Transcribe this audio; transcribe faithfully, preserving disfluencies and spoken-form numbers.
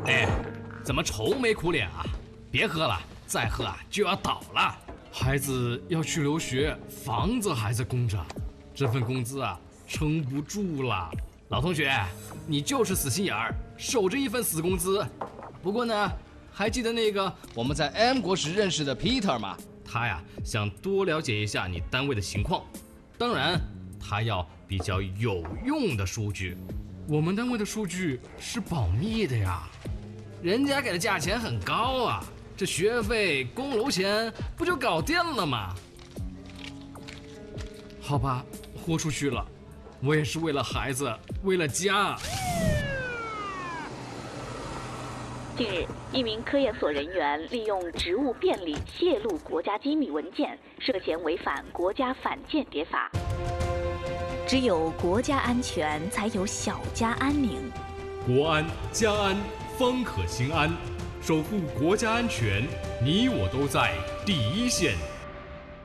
哎，怎么愁眉苦脸啊？别喝了，再喝啊就要倒了。孩子要去留学，房子还在供着，这份工资啊撑不住了。老同学，你就是死心眼儿，守着一份死工资。不过呢，还记得那个我们在 M 国时认识的 Peter 吗？他呀想多了解一下你单位的情况，当然他要比较有用的数据。我们单位的数据是保密的呀，人家给的价钱很高啊，这学费、供楼钱不就搞定了吗？好吧，豁出去了，我也是为了孩子，为了家。 近日，一名科研所人员利用职务便利泄露国家机密文件，涉嫌违反国家反间谍法。只有国家安全，才有小家安宁。 国安家安方可心安，守护国家安全，你我都在第一线。